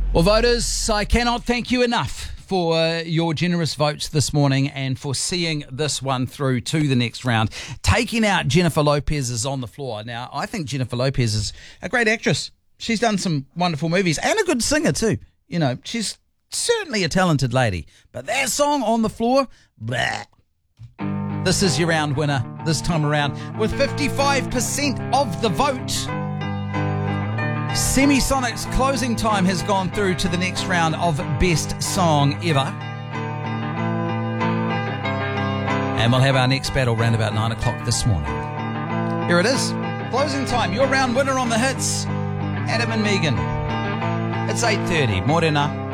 Well, voters, I cannot thank you enough for your generous votes this morning and for seeing this one through to the next round. Taking out Jennifer Lopez is on the floor. Now, I think Jennifer Lopez is a great actress. She's done some wonderful movies and a good singer too. You know, she's certainly a talented lady. But that song on the floor, blah. This is your round winner this time around with 55% of the vote. Semisonic's Closing Time has gone through to the next round of Best Song Ever. And we'll have our next battle round about 9 o'clock this morning. Here it is. Closing Time, your round winner on the hits, Adam and Megan. It's 8:30. Morena.